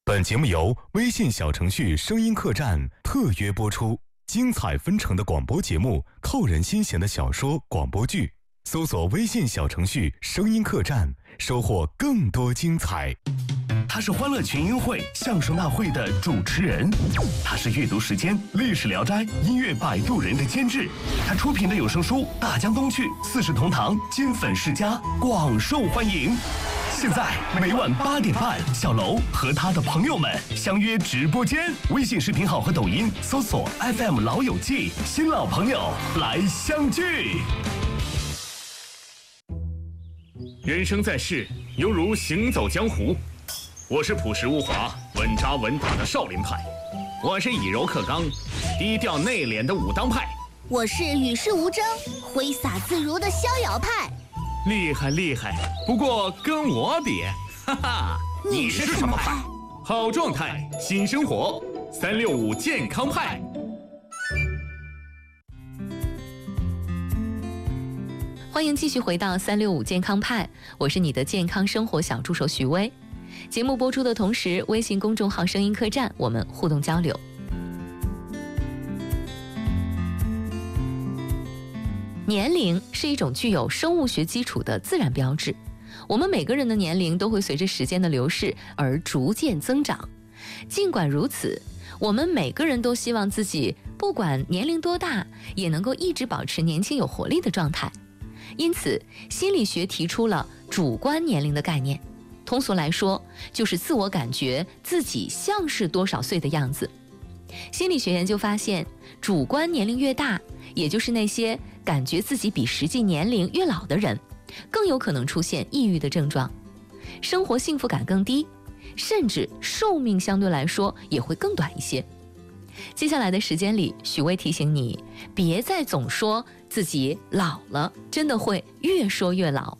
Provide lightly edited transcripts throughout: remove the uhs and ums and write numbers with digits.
本节目由微信小程序声音客栈特约播出，精彩纷呈的广播节目，扣人心弦的小说、广播剧，搜索微信小程序声音客栈，收获更多精彩。 他是欢乐群英会相声大会的主持人，他是阅读时间历史聊斋音乐摆渡人的监制，他出品的有声书《大江东去》四世同堂金粉世家广受欢迎。现在每晚8点半，小楼和他的朋友们相约直播间，微信视频号和抖音搜索 FM 老友记，新老朋友来相聚。 人生在世，犹如行走江湖。我是朴实无华、稳扎稳打的少林派，我是以柔克刚、低调内敛的武当派， 我是与世无争、挥洒自如的逍遥派。 厉害厉害，不过跟我比，哈哈， 你是什么派？ 好状态，新生活，365健康派。 欢迎继续回到365健康派，我是你的健康生活小助手徐薇。节目播出的同时，微信公众号声音客栈我们互动交流。年龄是一种具有生物学基础的自然标志，我们每个人的年龄都会随着时间的流逝而逐渐增长。尽管如此，我们每个人都希望自己不管年龄多大，也能够一直保持年轻有活力的状态。因此，心理学提出了主观年龄的概念。通俗来说，就是自我感觉自己像是多少岁的样子。心理学研究发现，主观年龄越大，也就是那些感觉自己比实际年龄越老的人，更有可能出现抑郁的症状，生活幸福感更低，甚至寿命相对来说也会更短一些。接下来的时间里，许巍提醒你，别再总说自己老了，真的会越说越老。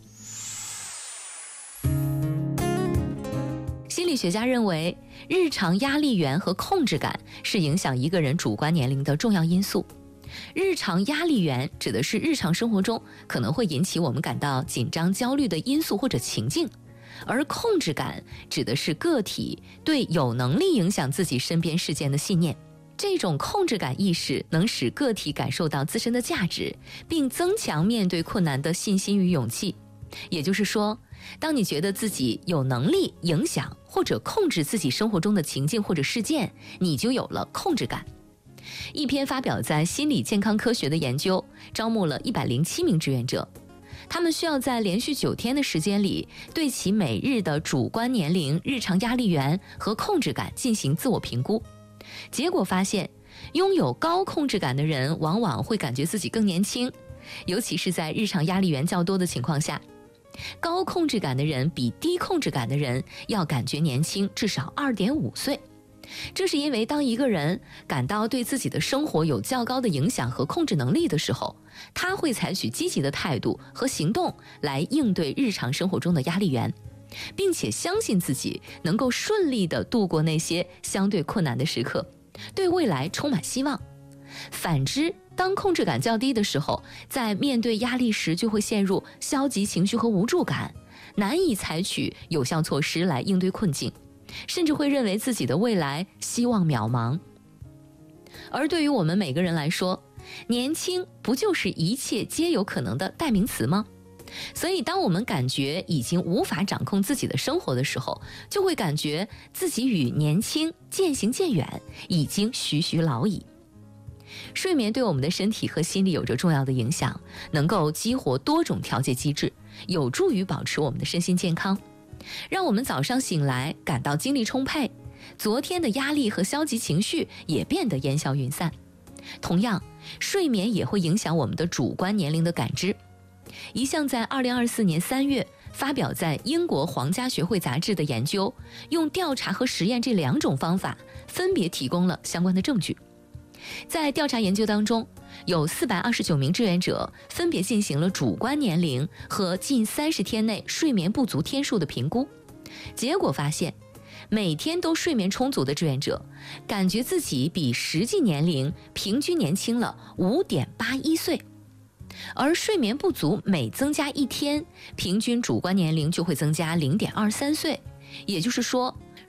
心理学家认为，日常压力源和控制感是影响一个人主观年龄的重要因素。日常压力源指的是日常生活中可能会引起我们感到紧张、焦虑的因素或者情境，而控制感指的是个体对有能力影响自己身边事件的信念。这种控制感意识能使个体感受到自身的价值，并增强面对困难的信心与勇气。也就是说，当你觉得自己有能力影响或者控制自己生活中的情境或者事件，你就有了控制感。一篇发表在《心理健康科学》的研究招募了107名志愿者，他们需要在连续9天的时间里，对其每日的主观年龄、日常压力源和控制感进行自我评估。结果发现，拥有高控制感的人往往会感觉自己更年轻，尤其是在日常压力源较多的情况下。高控制感的人比低控制感的人要感觉年轻至少2.5岁。这是因为当一个人感到对自己的生活有较高的影响和控制能力的时候，他会采取积极的态度和行动来应对日常生活中的压力源，并且相信自己能够顺利地度过那些相对困难的时刻，对未来充满希望。反之，当控制感较低的时候，在面对压力时就会陷入消极情绪和无助感，难以采取有效措施来应对困境，甚至会认为自己的未来希望渺茫。而对于我们每个人来说，年轻不就是一切皆有可能的代名词吗？所以当我们感觉已经无法掌控自己的生活的时候，就会感觉自己与年轻渐行渐远，已经徐徐老矣。睡眠对我们的身体和心理有着重要的影响，能够激活多种调节机制，有助于保持我们的身心健康，让我们早上醒来感到精力充沛，昨天的压力和消极情绪也变得烟消云散。同样，睡眠也会影响我们的主观年龄的感知。一项在2024年3月发表在英国皇家学会杂志的研究，用调查和实验这2种方法分别提供了相关的证据。在调查研究当中，有429名志愿者分别进行了主观年龄和近30天内睡眠不足天数的评估。结果发现，每天都睡眠充足的志愿者感觉自己比实际年龄平均年轻了5.81岁，而睡眠不足每增加1天，平均主观年龄就会增加0.23岁。也就是说，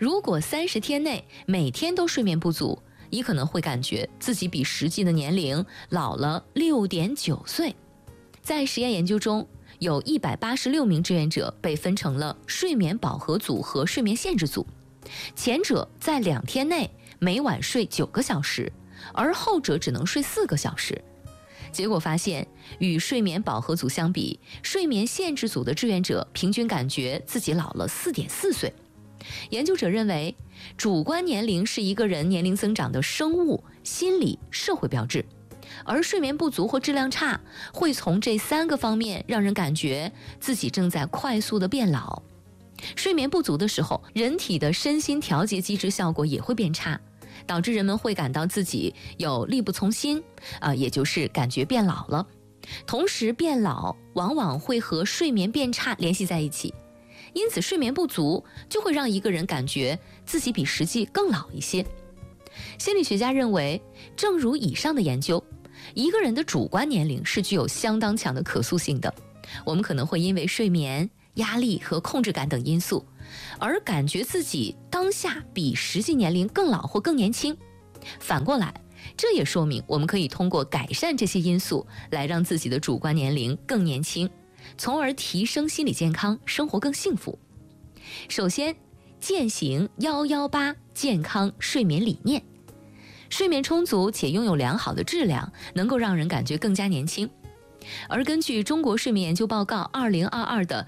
如果30天内每天都睡眠不足，你可能会感觉自己比实际的年龄老了6.9岁。在实验研究中，有186名志愿者被分成了睡眠饱和组和睡眠限制组，前者在2天内每晚睡9个小时，而后者只能睡4个小时。结果发现，与睡眠饱和组相比，睡眠限制组的志愿者平均感觉自己老了4.4岁。研究者认为，主观年龄是一个人年龄增长的生物、心理、社会标志，而睡眠不足或质量差会从这3个方面让人感觉自己正在快速的变老。睡眠不足的时候，人体的身心调节机制效果也会变差，导致人们会感到自己有力不从心，也就是感觉变老了。同时，变老往往会和睡眠变差联系在一起，因此睡眠不足就会让一个人感觉自己比实际更老一些。心理学家认为，正如以上的研究，一个人的主观年龄是具有相当强的可塑性的。我们可能会因为睡眠、压力和控制感等因素，而感觉自己当下比实际年龄更老或更年轻。反过来，这也说明我们可以通过改善这些因素来让自己的主观年龄更年轻，从而提升心理健康，生活更幸福。首先，践行118健康睡眠理念。睡眠充足且拥有良好的质量，能够让人感觉更加年轻。而根据中国睡眠研究报告2022的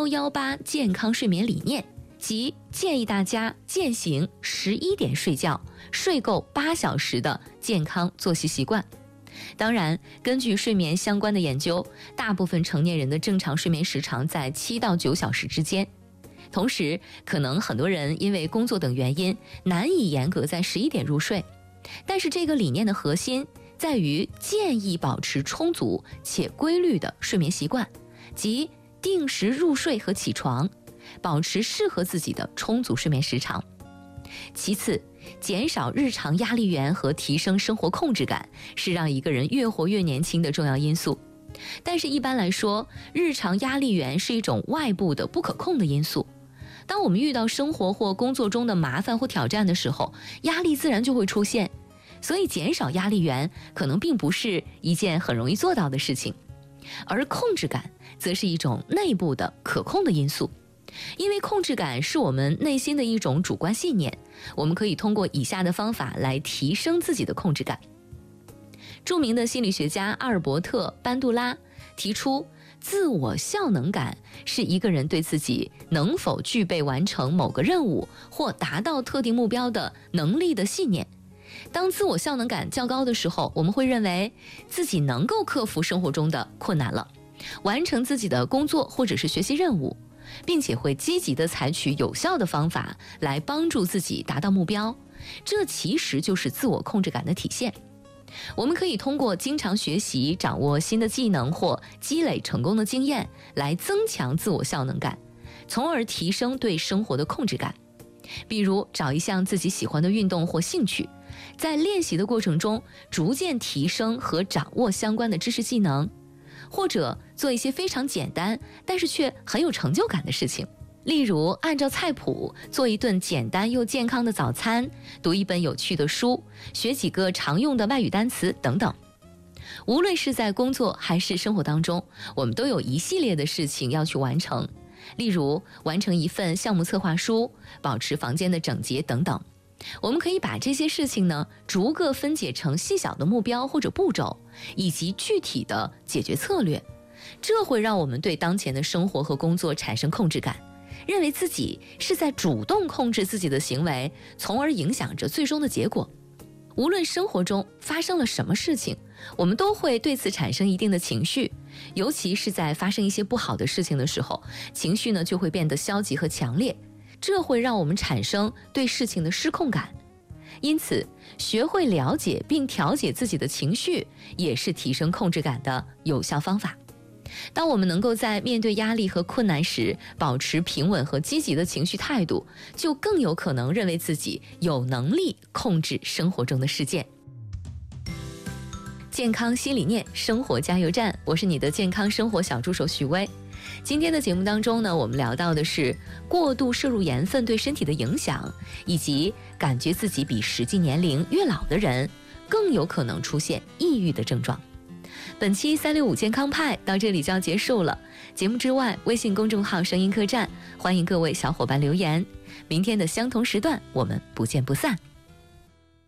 118健康睡眠理念，即建议大家践行11点睡觉，睡够8小时的健康作息习惯。当然，根据睡眠相关的研究，大部分成年人的正常睡眠时长在7到9小时之间。同时，可能很多人因为工作等原因，难以严格在11点入睡。但是这个理念的核心在于建议保持充足且规律的睡眠习惯，即定时入睡和起床，保持适合自己的充足睡眠时长。其次，减少日常压力源和提升生活控制感是让一个人越活越年轻的重要因素。但是一般来说，日常压力源是一种外部的不可控的因素。当我们遇到生活或工作中的麻烦或挑战的时候，压力自然就会出现。所以减少压力源可能并不是一件很容易做到的事情，而控制感则是一种内部的可控的因素。因为控制感是我们内心的一种主观信念，我们可以通过以下的方法来提升自己的控制感。著名的心理学家阿尔伯特·班杜拉提出，自我效能感是一个人对自己能否具备完成某个任务或达到特定目标的能力的信念。当自我效能感较高的时候，我们会认为自己能够克服生活中的困难了，完成自己的工作或者是学习任务，并且会积极地采取有效的方法来帮助自己达到目标。这其实就是自我控制感的体现。我们可以通过经常学习、掌握新的技能或积累成功的经验来增强自我效能感，从而提升对生活的控制感。比如找一项自己喜欢的运动或兴趣，在练习的过程中逐渐提升和掌握相关的知识技能，或者做一些非常简单但是却很有成就感的事情，例如按照菜谱做一顿简单又健康的早餐，读一本有趣的书，学几个常用的外语单词等等。无论是在工作还是生活当中，我们都有一系列的事情要去完成，例如完成一份项目策划书，保持房间的整洁等等。我们可以把这些事情呢逐个分解成细小的目标或者步骤，以及具体的解决策略，这会让我们对当前的生活和工作产生控制感，认为自己是在主动控制自己的行为，从而影响着最终的结果。无论生活中发生了什么事情，我们都会对此产生一定的情绪，尤其是在发生一些不好的事情的时候，情绪呢就会变得消极和强烈，这会让我们产生对事情的失控感。因此，学会了解并调节自己的情绪，也是提升控制感的有效方法。当我们能够在面对压力和困难时保持平稳和积极的情绪态度，就更有可能认为自己有能力控制生活中的事件。健康新理念，生活加油站，我是你的健康生活小助手许巍。 今天的节目当中呢，我们聊到的是过度摄入盐分对身体的影响，以及感觉自己比实际年龄越老的人更有可能出现抑郁的症状。本期365健康派到这里就要结束了。节目之外，微信公众号声音客栈，欢迎各位小伙伴留言。明天的相同时段，我们不见不散。